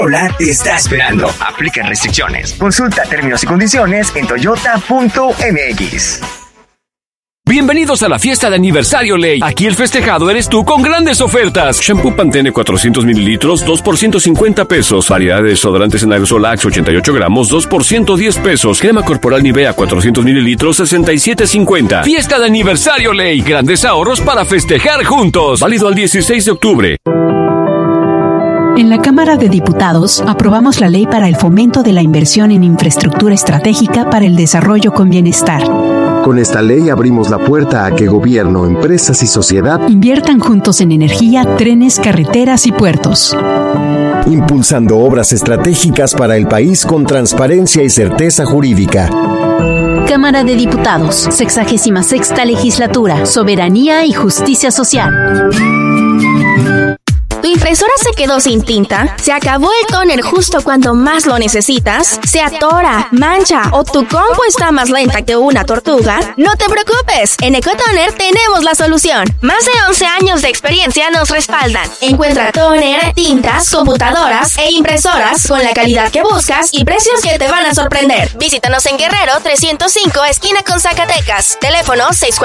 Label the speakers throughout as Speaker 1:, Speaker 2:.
Speaker 1: Hola te está esperando. Aplica restricciones. Consulta términos y condiciones en toyota.mx.
Speaker 2: Bienvenidos a la fiesta de aniversario Ley. Aquí el festejado eres tú con grandes ofertas. Shampoo Pantene 400 mililitros, 2 por 150 pesos. Variedad de desodorantes en aerosol Axe 88 gramos, 2 por 110 pesos. Crema corporal Nivea 400 mililitros, 67.50. Fiesta de aniversario Ley. Grandes ahorros para festejar juntos. Válido al 16 de octubre.
Speaker 3: En la Cámara de Diputados aprobamos la ley para el fomento de la inversión en infraestructura estratégica para el desarrollo con bienestar.
Speaker 4: Con esta ley abrimos la puerta a que gobierno, empresas y sociedad
Speaker 3: inviertan juntos en energía, trenes, carreteras y puertos.
Speaker 4: Impulsando obras estratégicas para el país con transparencia y certeza jurídica.
Speaker 5: Cámara de Diputados, 66ª Legislatura, Soberanía y Justicia Social. ¿Tu impresora se quedó sin tinta? ¿Se acabó el tóner justo cuando más lo necesitas? ¿Se atora, mancha o tu compu está más lenta que una tortuga? No te preocupes, en Ecotoner tenemos la solución. Más de 11 años de experiencia nos respaldan. Encuentra tóner, tintas, computadoras e impresoras con la calidad que buscas y precios que te van a sorprender. Visítanos en Guerrero 305, esquina con Zacatecas. Teléfono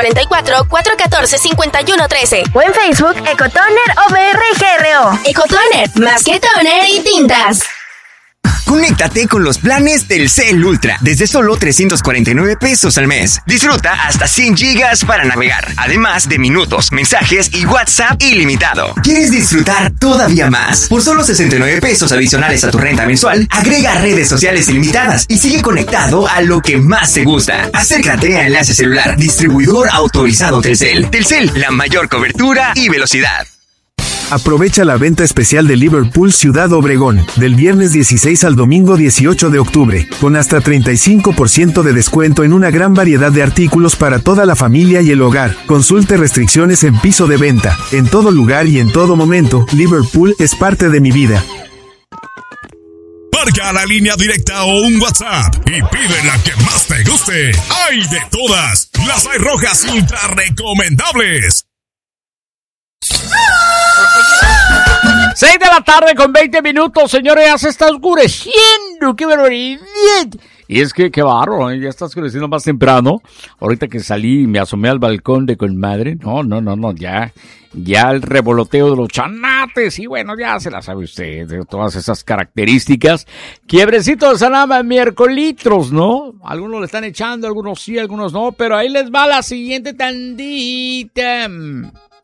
Speaker 5: 644-414-5113 o en Facebook Ecotoner OBRGR. Ecotoner, más que toner y tintas.
Speaker 1: Conéctate con los planes Telcel Ultra desde solo 349 pesos al mes. Disfruta hasta 100 gigas para navegar, además de minutos, mensajes y WhatsApp ilimitado. ¿Quieres disfrutar todavía más? Por solo 69 pesos adicionales a tu renta mensual, agrega redes sociales ilimitadas y sigue conectado a lo que más te gusta. Acércate a Enlace Celular, distribuidor autorizado Telcel. Telcel, la mayor cobertura y velocidad.
Speaker 6: Aprovecha la venta especial de Liverpool Ciudad Obregón, del viernes 16 al domingo 18 de octubre, con hasta 35% de descuento en una gran variedad de artículos para toda la familia y el hogar. Consulte restricciones en piso de venta. En todo lugar y en todo momento, Liverpool es parte de mi vida.
Speaker 7: Marca la línea directa o un WhatsApp y pide la que más te guste. ¡Hay de todas! Las hay rojas ultra recomendables.
Speaker 8: 6 de la tarde con 20 minutos, señores, ya se está oscureciendo, qué barbaridad. Y es que, qué barro, ya está oscureciendo más temprano. Ahorita que salí y me asomé al balcón de Conmadre, no, ya el revoloteo de los chanates, y bueno, ya se la sabe usted, de todas esas características. Quiebrecito de salama, miércolitros, ¿no? Algunos le están echando, algunos sí, algunos no, pero ahí les va la siguiente tandita.